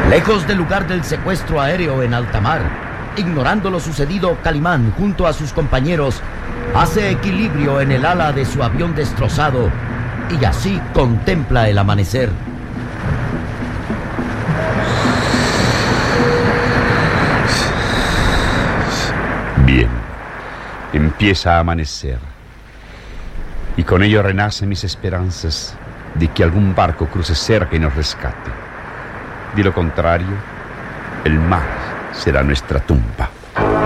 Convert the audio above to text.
Lejos del lugar del secuestro aéreo en alta mar, ignorando lo sucedido, Calimán, junto a sus compañeros, hace equilibrio en el ala de su avión destrozado y así contempla el amanecer. Bien, empieza a amanecer y con ello renacen mis esperanzas de que algún barco cruce cerca y nos rescate. De lo contrario, el mar será nuestra tumba.